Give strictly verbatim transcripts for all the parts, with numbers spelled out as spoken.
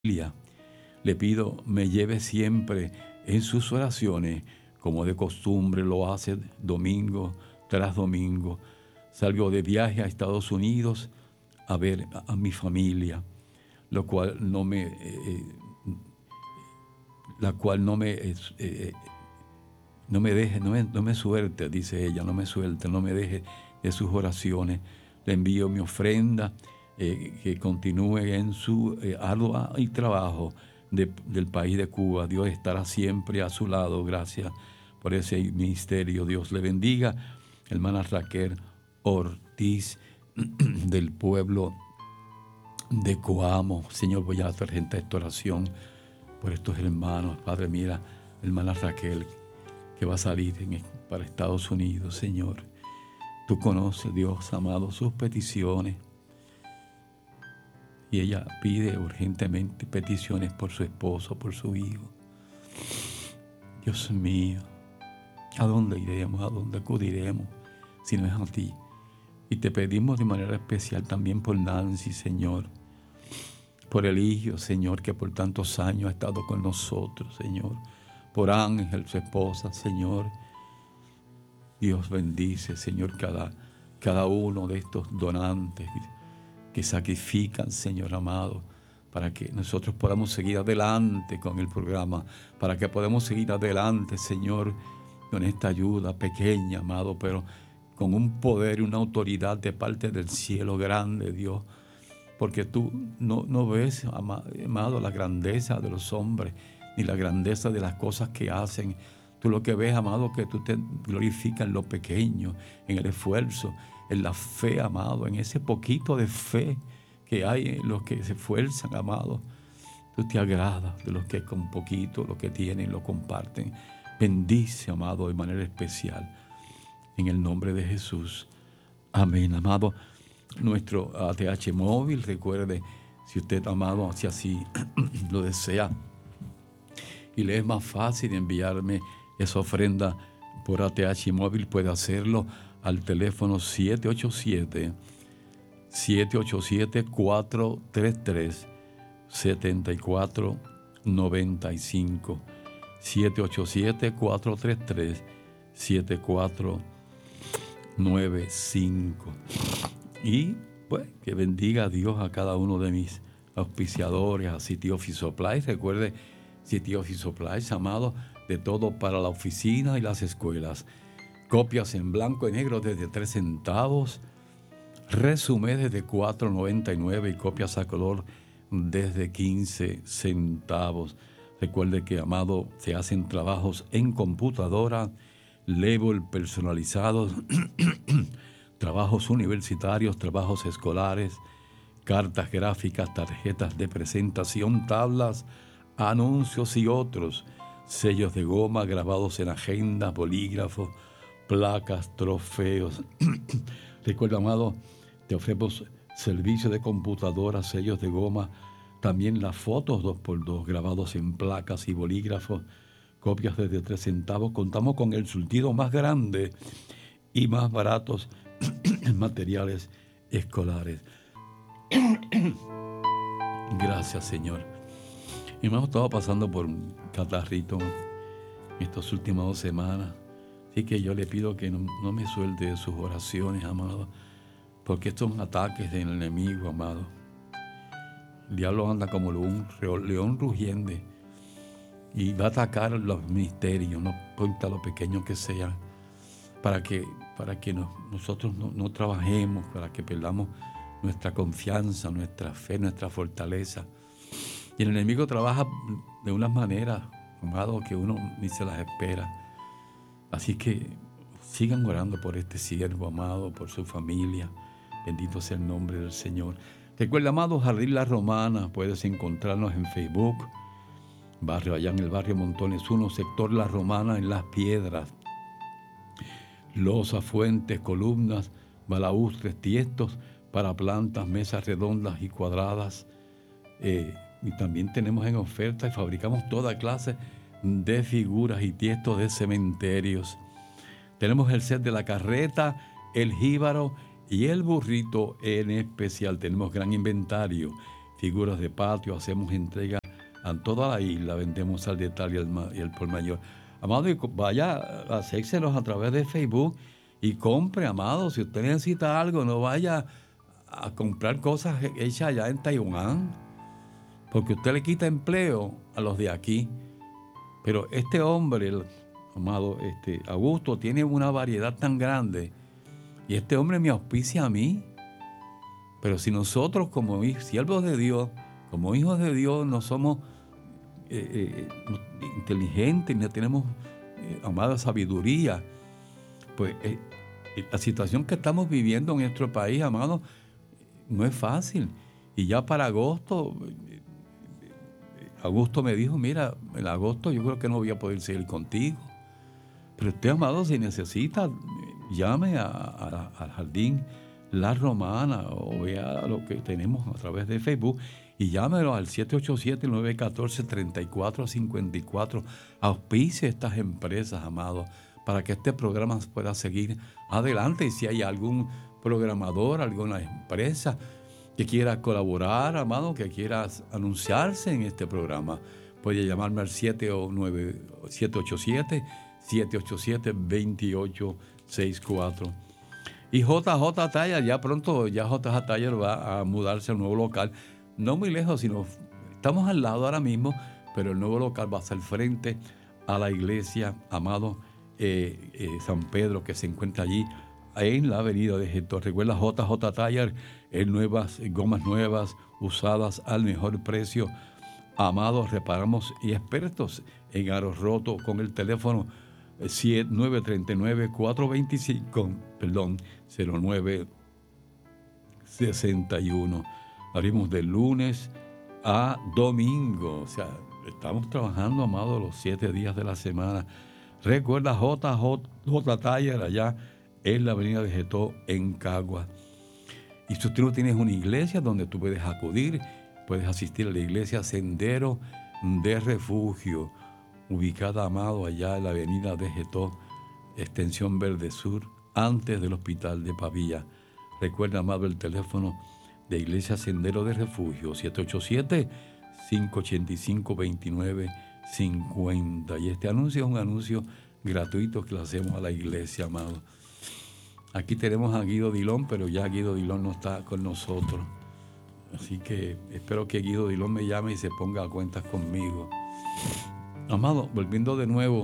Le pido me lleve siempre en sus oraciones, como de costumbre lo hace domingo tras domingo. Salgo de viaje a Estados Unidos a ver a, a mi familia, lo cual no me, eh, la cual no me, eh, eh, no me deje, no me, no me suelte, dice ella, no me suelte, no me deje de sus oraciones. Le envío mi ofrenda, eh, que continúe en su eh, ardua y trabajo de, del país de Cuba. Dios estará siempre a su lado. Gracias por ese ministerio. Dios le bendiga. Hermana Raquel Ortiz, del pueblo de Coamo. Señor, voy a hacer gente esta oración por estos hermanos. Padre, mira, hermana Raquel, que va a salir en, para Estados Unidos, Señor. Tú conoces, Dios amado, sus peticiones. Y ella pide urgentemente peticiones por su esposo, por su hijo. Dios mío, ¿a dónde iremos? ¿A dónde acudiremos si no es a ti? Y te pedimos de manera especial también por Nancy, Señor. Por Eligio, Señor, que por tantos años ha estado con nosotros, Señor. Por Ángel, su esposa, Señor. Dios bendice, Señor, cada, cada uno de estos donantes que sacrifican, Señor amado, para que nosotros podamos seguir adelante con el programa, para que podamos seguir adelante, Señor, con esta ayuda pequeña, amado, pero con un poder y una autoridad de parte del cielo grande, Dios, porque tú no, no ves, amado, la grandeza de los hombres, ni la grandeza de las cosas que hacen. Tú lo que ves, amado, que tú te glorificas en lo pequeño, en el esfuerzo, en la fe, amado, en ese poquito de fe que hay en los que se esfuerzan, amado. Tú te agradas de los que con poquito, lo que tienen, lo comparten. Bendice, amado, de manera especial. En el nombre de Jesús. Amén, amado. Nuestro A T H móvil, recuerde, si usted, amado, si así lo desea, y le es más fácil enviarme esa ofrenda por A T H móvil, puede hacerlo al teléfono siete ocho siete, siete ocho siete, cuatro tres tres, siete cuatro nueve cinco. siete ocho siete, cuatro tres tres, siete cuatro nueve cinco. Y pues que bendiga a Dios a cada uno de mis auspiciadores, a City Office Supplies. Recuerde, City Office Supplies, amado, de todo para la oficina y las escuelas. Copias en blanco y negro desde tres centavos. Resumen desde cuatro noventa y nueve y copias a color desde quince centavos. Recuerde que, amado, se hacen trabajos en computadora, label personalizados, trabajos universitarios, trabajos escolares, cartas gráficas, tarjetas de presentación, tablas, anuncios y otros, sellos de goma, grabados en agendas, bolígrafos, placas, trofeos. Recuerda, amado, te ofrecemos servicio de computadora, sellos de goma, también las fotos dos por dos, grabados en placas y bolígrafos, copias desde tres centavos. Contamos con el surtido más grande y más baratos en materiales escolares. Gracias, Señor. Y hemos estado pasando por un catarrito estas últimas dos semanas. Así que yo le pido que no, no me suelte de sus oraciones, amado, porque estos son ataques del enemigo, amado. El diablo anda como un león rugiente y va a atacar los ministerios, no importa lo pequeño que sea, para que, para que no, nosotros no, no trabajemos, para que perdamos nuestra confianza, nuestra fe, nuestra fortaleza. Y el enemigo trabaja de unas maneras, amado, que uno ni se las espera. Así que sigan orando por este siervo, amado, por su familia. Bendito sea el nombre del Señor. Recuerda, amado, Jardín La Romana. Puedes encontrarnos en Facebook. Barrio allá en el barrio Montones uno, sector La Romana, en Las Piedras. Losas, fuentes, columnas, balaustres, tiestos para plantas, mesas redondas y cuadradas. Eh, y también tenemos en oferta y fabricamos toda clase de figuras y tiestos de cementerios. Tenemos el set de la carreta, el jíbaro y el burrito en especial. Tenemos gran inventario. figuras de patio, hacemos entrega a toda la isla, vendemos al detalle y al, ma- y al por mayor. Amado, y co- vaya a hacérselos a través de Facebook y compre, amado. Si usted necesita algo, no vaya a comprar cosas he- hechas allá en Taiwán, porque usted le quita empleo a los de aquí. Pero este hombre, el amado este, Augusto, tiene una variedad tan grande y este hombre me auspicia a mí. Pero si nosotros como hij- siervos de Dios, como hijos de Dios, no somos eh, eh, inteligentes, ni tenemos, eh, amada, sabiduría, pues eh, eh, la situación que estamos viviendo en nuestro país, amado, no es fácil. Y ya para agosto, eh, Augusto me dijo, mira, en agosto yo creo que no voy a poder seguir contigo. Pero usted, amado, si necesita, llame a- a- al Jardín La Romana o vea lo que tenemos a través de Facebook y llámelo al siete ocho siete, nueve uno cuatro, tres cuatro cinco cuatro. Auspice estas empresas, amado, para que este programa pueda seguir adelante. Y si hay algún programador, alguna empresa que quiera colaborar, amado, que quiera anunciarse en este programa, puede llamarme al siete ocho siete, siete ocho siete, dos ocho seis cuatro. Y J J Taller, ya pronto, ya J J Taller va a mudarse al nuevo local. No muy lejos, sino estamos al lado ahora mismo, pero el nuevo local va a ser frente a la iglesia, amado, eh, eh, San Pedro, que se encuentra allí en la avenida de Gestor. Recuerda, J J Taller, en nuevas, gomas nuevas, usadas al mejor precio. Amados, reparamos y expertos en aros rotos con el teléfono nueve tres nueve, cuatro dos cinco, perdón, cero nueve seis uno. Abrimos de lunes a domingo. O sea, estamos trabajando, amado, los siete días de la semana. Recuerda, J J Taller allá en la avenida de Getó, en Cagua. Y si tú no tienes una iglesia donde tú puedes acudir, puedes asistir a la iglesia Sendero de Refugio, ubicada, amado, allá en la avenida de Getó, extensión Verde Sur, antes del hospital de Pavía. Recuerda, amado, el teléfono de Iglesia Sendero de Refugio, siete ocho siete, cinco ocho cinco, dos nueve cinco cero. Y este anuncio es un anuncio gratuito que le hacemos a la iglesia, amado. Aquí tenemos a Guido Dilón, pero ya Guido Dilón no está con nosotros. Así que espero que Guido Dilón me llame y se ponga a cuentas conmigo. Amado, volviendo de nuevo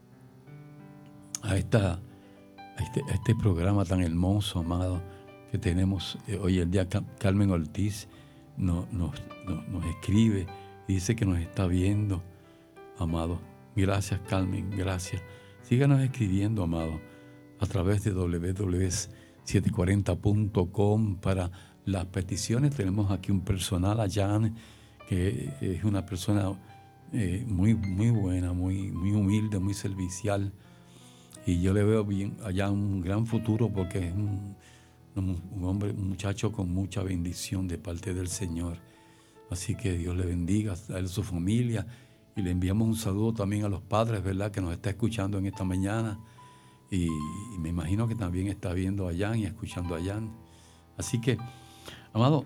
a, esta, a, este, a este programa tan hermoso, amado, que tenemos eh, hoy el día. Carmen Ortiz nos, nos, nos, nos escribe y dice que nos está viendo, amado. Gracias, Carmen, gracias. Síganos escribiendo, amado, a través de doble u doble u doble u punto setecientos cuarenta punto com para las peticiones. Tenemos aquí un personal, a Jan, que es una persona eh, muy, muy buena, muy, muy humilde, muy servicial. Y yo le veo bien allá un gran futuro porque es un, un, un hombre, un muchacho con mucha bendición de parte del Señor. Así que Dios le bendiga a él, su familia. Y le enviamos un saludo también a los padres, ¿verdad?, que nos está escuchando en esta mañana. Y, y me imagino que también está viendo a Jan y escuchando a Jan. Así que, amado,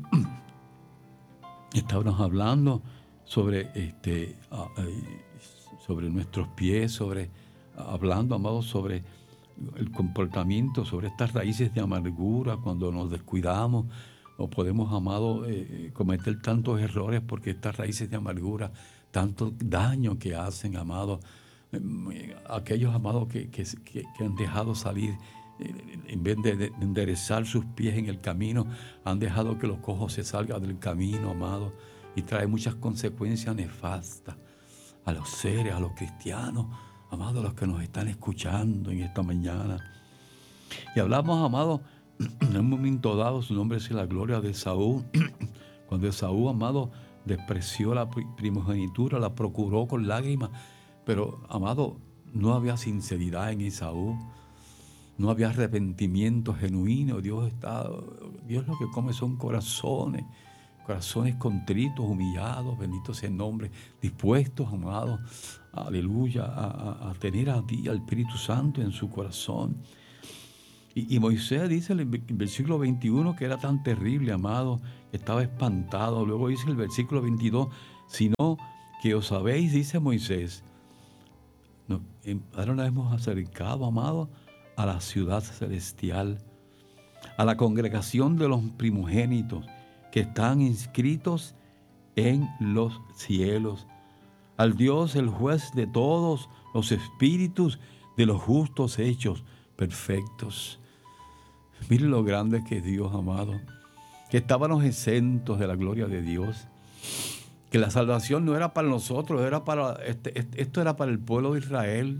estábamos hablando sobre, este, uh, uh, sobre nuestros pies, sobre, uh, hablando, amado, sobre el comportamiento, sobre estas raíces de amargura, cuando nos descuidamos, o podemos, amado, eh, cometer tantos errores porque estas raíces de amargura, tanto daño que hacen, amado, eh, aquellos, amados, que, que, que, que han dejado salir, eh, en vez de, de enderezar sus pies en el camino, han dejado que los cojos se salgan del camino, amado, y trae muchas consecuencias nefastas a los seres, a los cristianos, amados, a los que nos están escuchando en esta mañana. Y hablamos, amado, en un momento dado, su nombre es la gloria de Esaú, cuando Esaú, amado, despreció la primogenitura, la procuró con lágrimas, pero, amado, no había sinceridad en Esaú, no había arrepentimiento genuino. Dios está, Dios lo que come son corazones, corazones contritos, humillados, bendito sea el nombre, dispuestos, amados, aleluya, a, a, a tener a ti, al Espíritu Santo en su corazón. Y, y Moisés dice en el versículo veintiuno que era tan terrible, amado, que estaba espantado. Luego dice el versículo veintidós, sino que os sabéis, dice Moisés, no, ahora nos hemos acercado, amado, a la ciudad celestial, a la congregación de los primogénitos que están inscritos en los cielos, al Dios, el juez de todos los espíritus de los justos hechos perfectos. Miren lo grande que es Dios, amado, que estábamos exentos de la gloria de Dios, que la salvación no era para nosotros, era para este, este, esto era para el pueblo de Israel.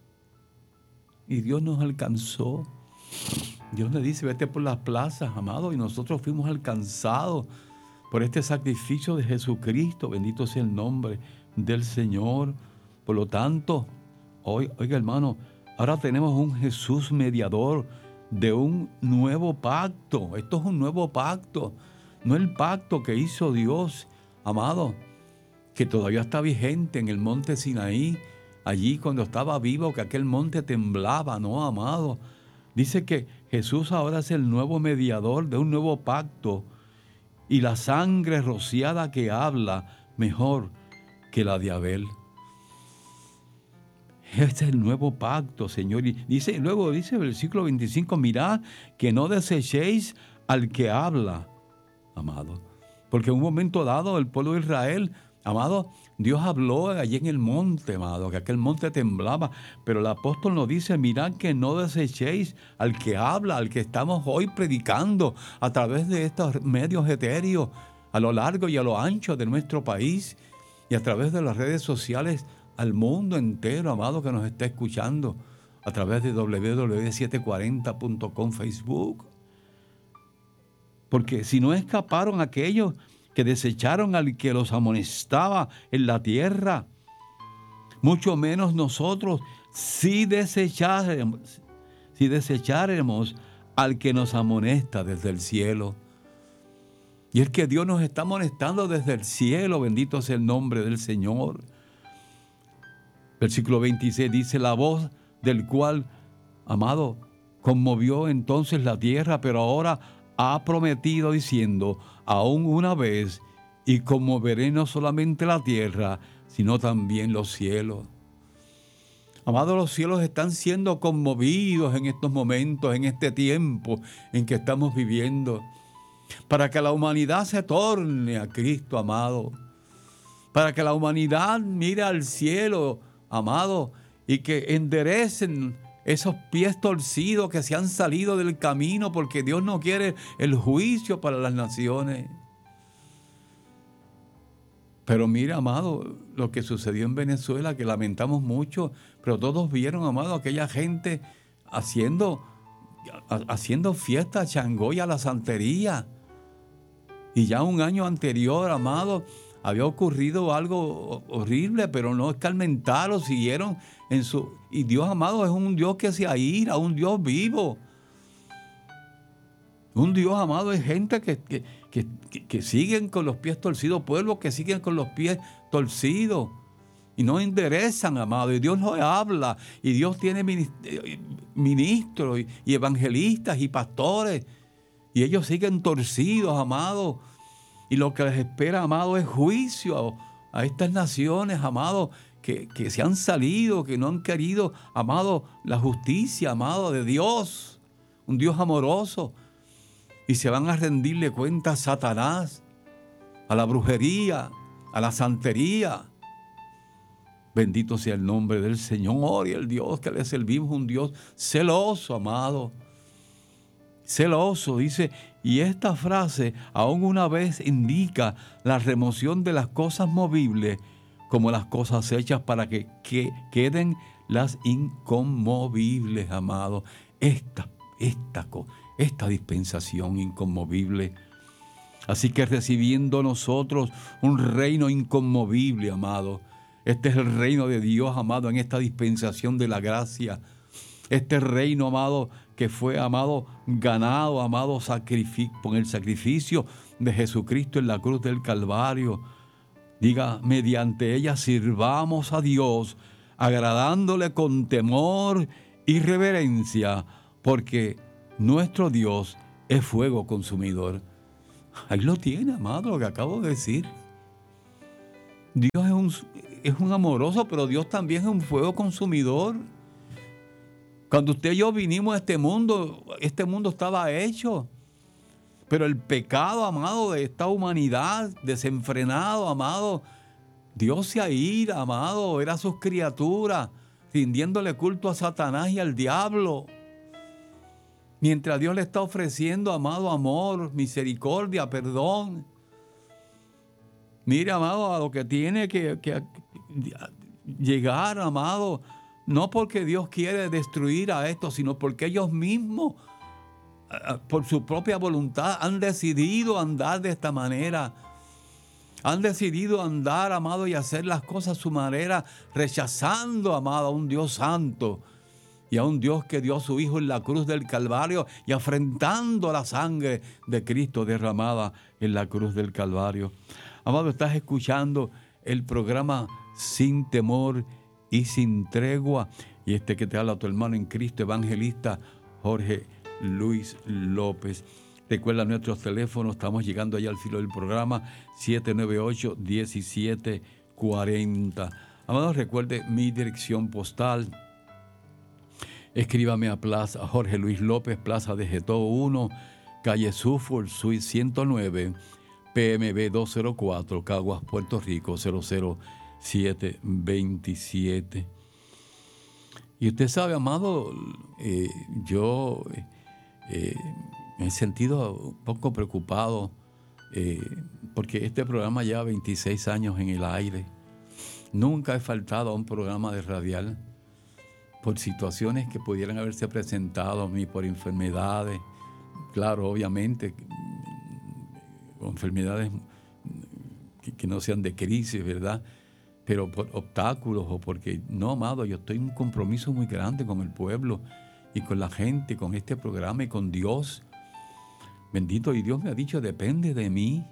Y Dios nos alcanzó. Dios le dice, vete por las plazas, amado, y nosotros fuimos alcanzados por este sacrificio de Jesucristo. Bendito sea el nombre del Señor. Por lo tanto, hoy, oiga hermano, ahora tenemos un Jesús mediador de un nuevo pacto. Esto es un nuevo pacto, no el pacto que hizo Dios, amado, que todavía está vigente en el monte Sinaí, allí cuando estaba vivo, que aquel monte temblaba, ¿no, amado? Dice que Jesús ahora es el nuevo mediador de un nuevo pacto, y la sangre rociada que habla mejor que la de Abel. Este es el nuevo pacto, Señor. Y dice, luego dice el versículo veinticinco, mirad que no desechéis al que habla, amado. Porque en un momento dado el pueblo de Israel, amado, Dios habló allí en el monte, amado, que aquel monte temblaba. Pero el apóstol nos dice, mirad que no desechéis al que habla, al que estamos hoy predicando a través de estos medios etéreos, a lo largo y a lo ancho de nuestro país, y a través de las redes sociales, al mundo entero, amado, que nos está escuchando a través de doble u doble u doble u punto setecientos cuarenta punto com Facebook. Porque si no escaparon aquellos que desecharon al que los amonestaba en la tierra, mucho menos nosotros, si desecharemos, si desecharemos al que nos amonesta desde el cielo. Y es que Dios nos está amonestando desde el cielo, bendito sea el nombre del Señor. Versículo veintiséis dice, la voz del cual, amado, conmovió entonces la tierra, pero ahora ha prometido diciendo, aún una vez, y conmoveré no solamente la tierra, sino también los cielos. Amado, los cielos están siendo conmovidos en estos momentos, en este tiempo en que estamos viviendo, para que la humanidad se torne a Cristo, amado, para que la humanidad mire al cielo, amado, y que enderecen esos pies torcidos que se han salido del camino, porque Dios no quiere el juicio para las naciones. Pero mira, amado, lo que sucedió en Venezuela, que lamentamos mucho, pero todos vieron, amado, aquella gente haciendo, haciendo fiesta, changoya, la santería. Y ya un año anterior, amado, había ocurrido algo horrible, pero no escarmentaron, siguieron en su... Y Dios, amado, es un Dios que se aira, un Dios vivo. Un Dios, amado, es gente que, que, que, que, que siguen con los pies torcidos, pueblos que siguen con los pies torcidos y no enderezan, amado. Y Dios nos habla, y Dios tiene ministros y, y evangelistas y pastores, y ellos siguen torcidos, amado. Y lo que les espera, amado, es juicio a, a estas naciones, amado, que, que se han salido, que no han querido, amado, la justicia, amado, de Dios, un Dios amoroso. Y se van a rendirle cuenta a Satanás, a la brujería, a la santería. Bendito sea el nombre del Señor, y el Dios que le servimos, un Dios celoso, amado. Celoso, dice, y esta frase aún una vez indica la remoción de las cosas movibles como las cosas hechas para que, que queden las inconmovibles, amado. Esta, esta, esta dispensación inconmovible. Así que recibiendo nosotros un reino inconmovible, amado. Este es el reino de Dios, amado, en esta dispensación de la gracia. Este reino, amado, que fue, amado, ganado, amado, sacrific- con el sacrificio de Jesucristo en la cruz del Calvario. Diga, mediante ella sirvamos a Dios, agradándole con temor y reverencia, porque Nuestro Dios es fuego consumidor. Ahí lo tiene, amado, lo que acabo de decir. Dios es un, es un amoroso, pero Dios también es un fuego consumidor. Cuando usted y yo vinimos a este mundo, este mundo estaba hecho. Pero el pecado, amado, de esta humanidad desenfrenado, amado, Dios se aira, amado, era sus criaturas, rindiéndole culto a Satanás y al diablo. Mientras Dios le está ofreciendo, amado, amor, misericordia, perdón. Mire, amado, a lo que tiene que, que llegar, amado, no porque Dios quiere destruir a esto, sino porque ellos mismos, por su propia voluntad, han decidido andar de esta manera. Han decidido andar, amado, y hacer las cosas a su manera, rechazando, amado, a un Dios santo y a un Dios que dio a su Hijo en la cruz del Calvario y afrentando la sangre de Cristo derramada en la cruz del Calvario. Amado, estás escuchando el programa Sin Temor y Sin Tregua, y este que te habla tu hermano en Cristo, evangelista Jorge Luis López. Recuerda nuestros teléfonos, estamos llegando allá al filo del programa, siete nueve ocho, uno siete cuatro cero. Amados, recuerde mi dirección postal. Escríbame a Plaza Jorge Luis López, Plaza de Getó uno, calle Suffolk, Suite ciento nueve, P M B doscientos cuatro, Caguas, Puerto Rico, cero cero siete veintisiete. Y usted sabe, amado, eh, yo... Eh, me he sentido un poco preocupado eh, porque este programa lleva veintiséis años en el aire. Nunca he faltado a un programa de radial por situaciones que pudieran haberse presentado a mí, por enfermedades. Claro, obviamente, enfermedades que, que no sean de crisis, ¿verdad? Pero por obstáculos o porque, no, amado, yo estoy en un compromiso muy grande con el pueblo y con la gente, con este programa y con Dios. Bendito, y Dios me ha dicho, depende de mí.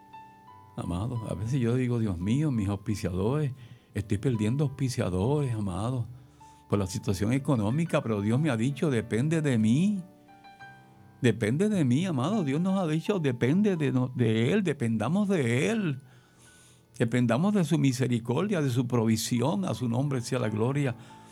Amado, a veces yo digo, Dios mío, mis auspiciadores, estoy perdiendo auspiciadores, amado, por la situación económica, pero Dios me ha dicho, depende de mí. Depende de mí, amado. Dios nos ha dicho, depende de, de Él, dependamos de Él. Dependamos de su misericordia, de su provisión, a su nombre sea la gloria.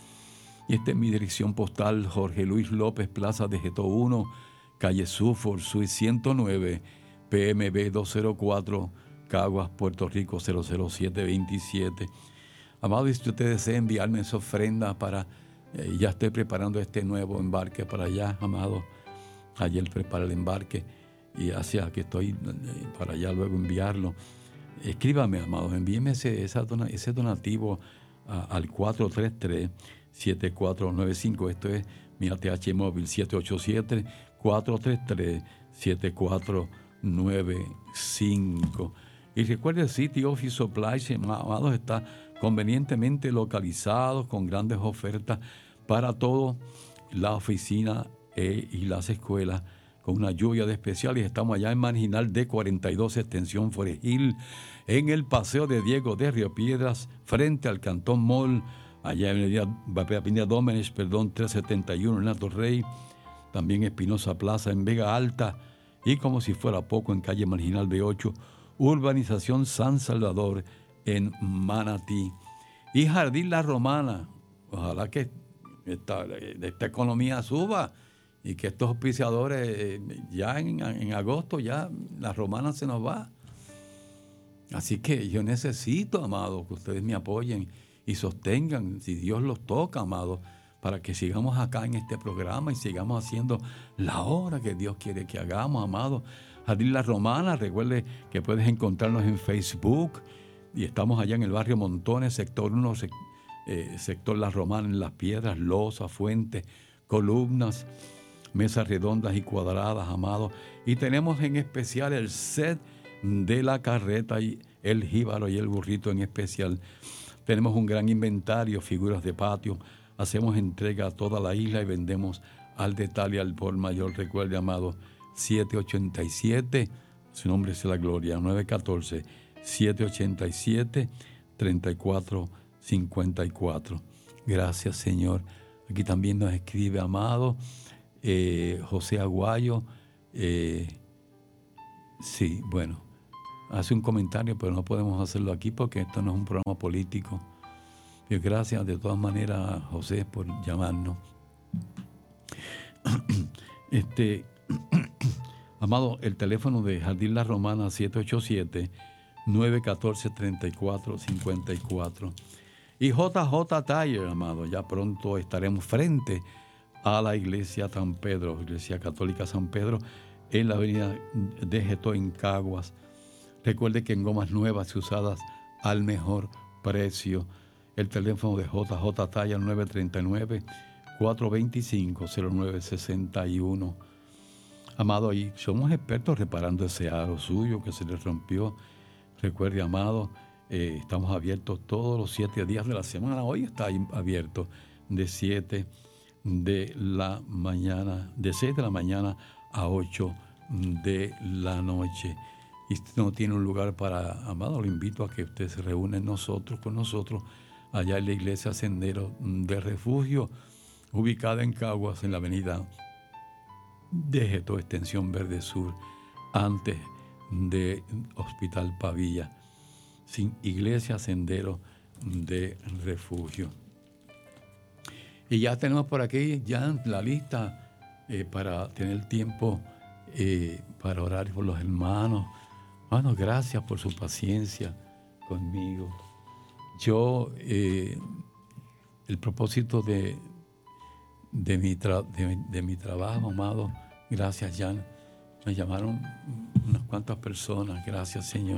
Y esta es mi dirección postal, Jorge Luis López, Plaza de Getó uno, calle Suffolk, Suite ciento nueve, P M B doscientos cuatro, Caguas, Puerto Rico, cero cero siete veintisiete. Amado, y si usted desea enviarme esa ofrenda para, eh, ya estoy preparando este nuevo embarque para allá, amado. Ayer preparé el embarque y hacia que estoy eh, para allá luego enviarlo. Escríbame, amado, envíeme ese, esa dona, ese donativo a, al cuatro tres tres, siete cuatro nueve cinco. Esto es mi A T H móvil, siete ocho siete, cuatro tres tres, siete cuatro nueve cinco. Y recuerde, el City Office Supplies, amados, está convenientemente localizado con grandes ofertas para todo, la oficina e, y las escuelas, con una lluvia de especiales. Estamos allá en Marginal D cuarenta y dos, extensión Forest Hill, en el Paseo de Diego de Río Piedras, frente al Cantón Mall, allá en Avenida Dómenes, perdón, trescientos setenta y uno en Nato Rey, también Espinosa Plaza en Vega Alta, y como si fuera poco, en calle Marginal B ocho, Urbanización San Salvador en Manatí. Y Jardín La Romana, ojalá que esta, esta economía suba y que estos auspiciadores, ya en, en agosto, ya La Romana se nos va. Así que yo necesito, amado, que ustedes me apoyen y sostengan, si Dios los toca, amado, para que sigamos acá en este programa y sigamos haciendo la obra que Dios quiere que hagamos, amado. Jardín La Romana, recuerde que puedes encontrarnos en Facebook y estamos allá en el barrio Montones, sector uno, eh, sector La Romana, en Las Piedras, losas, fuentes, columnas, mesas redondas y cuadradas, amado. Y tenemos en especial el set de la carreta y el jíbaro y el burrito en especial. Tenemos un gran inventario, figuras de patio. Hacemos entrega a toda la isla y vendemos al detalle, al por mayor. Recuerde, amado, siete ocho siete, su nombre es la gloria, nueve uno cuatro, siete ocho siete, tres cuatro cinco cuatro. Gracias, Señor. Aquí también nos escribe, amado, eh, José Aguayo, eh, sí, bueno, hace un comentario, pero no podemos hacerlo aquí porque esto no es un programa político. Y gracias de todas maneras, José, por llamarnos. Este, amado, el teléfono de Jardín La Romana, siete ocho siete, nueve uno cuatro, tres cuatro cinco cuatro. Y J J Tire, amado, ya pronto estaremos frente a la iglesia San Pedro, Iglesia Católica San Pedro, en la avenida de Getó, en Caguas. Recuerde que en gomas nuevas y usadas al mejor precio. El teléfono de J J Tire, nueve tres nueve, cuatro dos cinco, cero nueve seis uno. Amado, y somos expertos reparando ese aro suyo que se le rompió. Recuerde, amado, eh, estamos abiertos todos los siete días de la semana. Hoy está abierto de siete de la mañana, de seis de la mañana a ocho de la noche. Y si no tiene un lugar para, amado, lo invito a que usted se reúne nosotros, con nosotros, allá en la iglesia Sendero de Refugio, ubicada en Caguas, en la avenida de Getó, extensión Verde Sur, antes de Hospital Pavilla, sin iglesia Sendero de Refugio. Y ya tenemos por aquí ya la lista eh, para tener tiempo eh, para orar por los hermanos. Hermanos, gracias por su paciencia conmigo. Yo, eh, el propósito de, de, mi tra- de, de mi trabajo, amado, gracias, Jan. Me llamaron unas cuantas personas, gracias, Señor.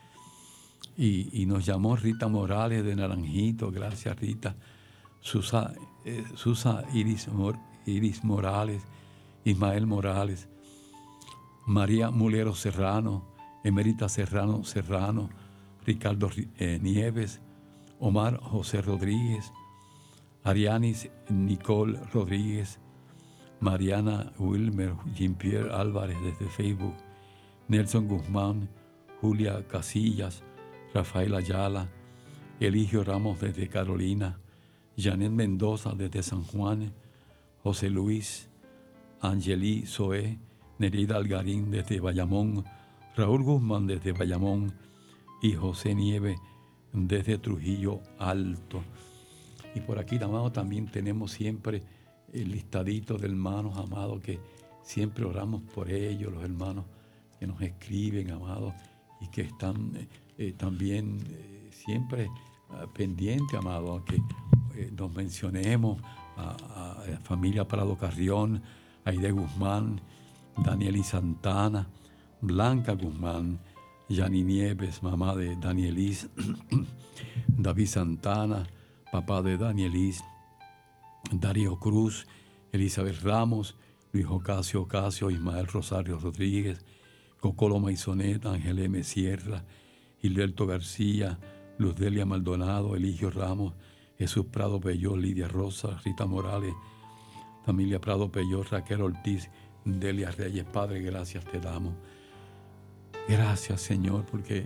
Y, y nos llamó Rita Morales de Naranjito, gracias, Rita. Susa, eh, Susa Iris, Mor, Iris Morales, Ismael Morales, María Mulero Serrano, Emerita Serrano Serrano, Ricardo eh, Nieves, Omar José Rodríguez, Arianis Nicole Rodríguez, Mariana Wilmer, Jean-Pierre Álvarez desde Facebook, Nelson Guzmán, Julia Casillas, Rafael Ayala, Eligio Ramos desde Carolina, Janet Mendoza desde San Juan, José Luis, Angeli Zoé, Nerida Algarín desde Bayamón, Raúl Guzmán desde Bayamón y José Nieve desde Trujillo Alto. Y por aquí, amado, también tenemos siempre el listadito de hermanos, amados, que siempre oramos por ellos, los hermanos que nos escriben, amados, y que están eh, también eh, siempre uh, pendientes, amados, que eh, nos mencionemos a, a la familia Prado Carrión, Aide Guzmán, Danieli Santana, Blanca Guzmán, Yani Nieves, mamá de Danielis, David Santana, papá de Danielis, Darío Cruz, Elizabeth Ramos, Luis Ocasio Ocasio, Ismael Rosario Rodríguez, Cocolo Maisonet, Ángel M. Sierra, Gilberto García, Luz Delia Maldonado, Eligio Ramos, Jesús Prado Peyó, Lidia Rosa, Rita Morales, familia Prado Peyó, Raquel Ortiz, Delia Reyes. Padre, gracias te damos. Gracias, Señor, porque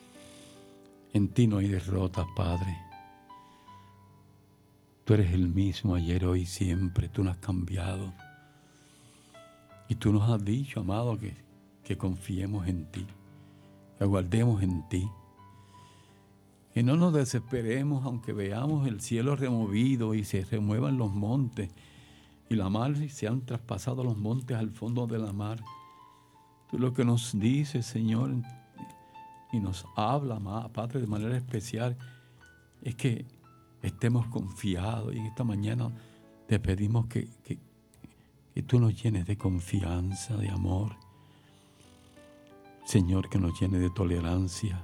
en ti no hay derrotas, Padre. Tú eres el mismo ayer, hoy, siempre. Tú no has cambiado. Y tú nos has dicho, amado, que, que confiemos en ti, que aguardemos en ti, que no nos desesperemos aunque veamos el cielo removido y se remuevan los montes y la mar se han traspasado los montes al fondo de la mar. Tú lo que nos dices, Señor, y nos habla, Padre, de manera especial, es que estemos confiados. Y en esta mañana te pedimos que, que, que tú nos llenes de confianza, de amor. Señor, que nos llene de tolerancia.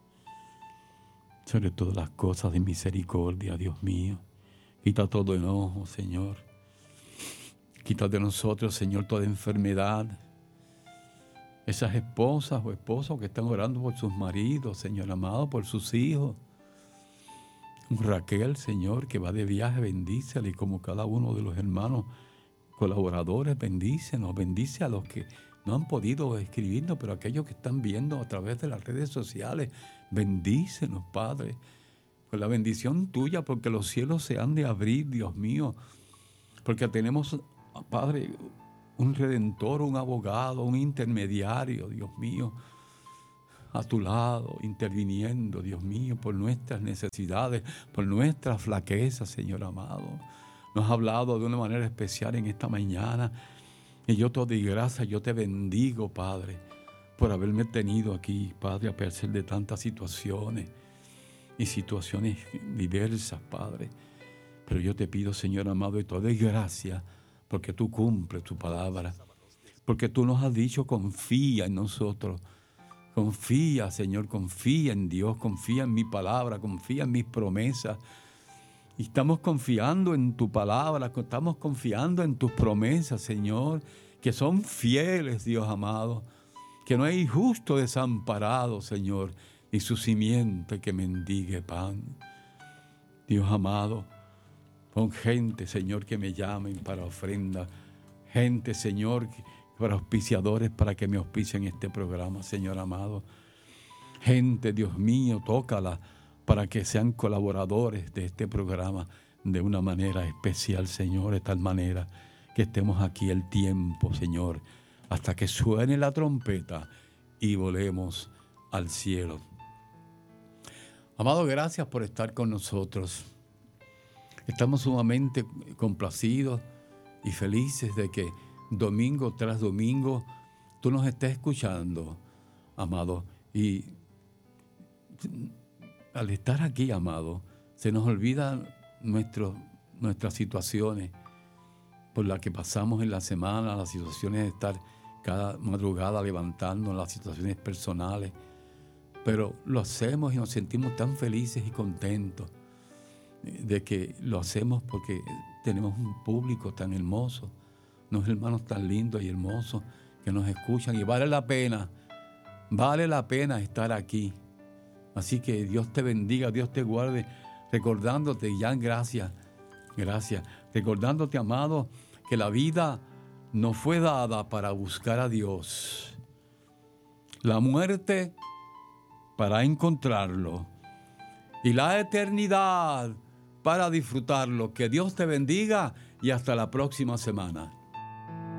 Sobre todas las cosas, de misericordia, Dios mío. Quita todo enojo, Señor. Quita de nosotros, Señor, toda enfermedad. Esas esposas o esposos que están orando por sus maridos, Señor amado, por sus hijos. Raquel, Señor, que va de viaje, bendícele, y como cada uno de los hermanos colaboradores, bendícenos, bendice a los que no han podido escribirnos, pero aquellos que están viendo a través de las redes sociales, bendícenos, Padre, con la bendición tuya, porque los cielos se han de abrir, Dios mío, porque tenemos, Padre, un redentor, un abogado, un intermediario, Dios mío, a tu lado, interviniendo, Dios mío, por nuestras necesidades, por nuestras flaquezas, Señor amado. Nos has hablado de una manera especial en esta mañana. Y yo te doy gracias, yo te bendigo, Padre, por haberme tenido aquí, Padre, a pesar de tantas situaciones y situaciones diversas, Padre. Pero yo te pido, Señor amado, y te doy gracias porque tú cumples tu palabra, porque tú nos has dicho, confía en nosotros. Confía, Señor, confía en Dios, confía en mi palabra, confía en mis promesas. Y estamos confiando en tu palabra, estamos confiando en tus promesas, Señor, que son fieles, Dios amado, que no hay justo desamparado, Señor, y su simiente que mendigue pan. Dios amado, pon gente, Señor, que me llamen para ofrenda, gente, Señor, para auspiciadores, para que me auspicien este programa, Señor amado. Gente, Dios mío, tócala para que sean colaboradores de este programa de una manera especial, Señor, de tal manera que estemos aquí el tiempo, Señor, hasta que suene la trompeta y volemos al cielo. Amado, gracias por estar con nosotros. Estamos sumamente complacidos y felices de que domingo tras domingo tú nos estés escuchando, amado. Y al estar aquí, amado, se nos olvidan nuestro, nuestras situaciones por las que pasamos en la semana, las situaciones de estar cada madrugada levantando, las situaciones personales. Pero lo hacemos y nos sentimos tan felices y contentos de que lo hacemos porque tenemos un público tan hermoso, unos hermanos tan lindos y hermosos que nos escuchan, y vale la pena, vale la pena estar aquí. Así que Dios te bendiga, Dios te guarde, recordándote, Jan, gracias, gracias, recordándote, amado, que la vida no fue dada para buscar a Dios, la muerte para encontrarlo y la eternidad para disfrutarlo. Que Dios te bendiga y hasta la próxima semana.